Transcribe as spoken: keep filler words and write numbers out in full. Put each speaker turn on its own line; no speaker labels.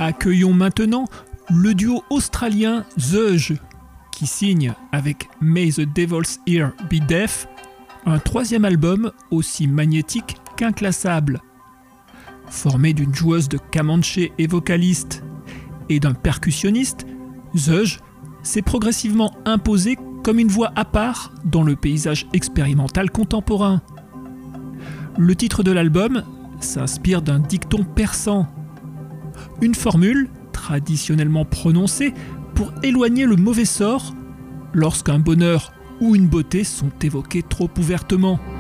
Accueillons maintenant le duo australien Zeuge, qui signe avec May the Devil's Ear Be Deaf un troisième album aussi magnétique qu'inclassable. Formé d'une joueuse de kamanche et vocaliste et d'un percussionniste, Zeuge s'est progressivement imposé comme une voix à part dans le paysage expérimental contemporain. Le titre de l'album s'inspire d'un dicton persan, une formule traditionnellement prononcée pour éloigner le mauvais sort lorsqu'un bonheur ou une beauté sont évoqués trop ouvertement.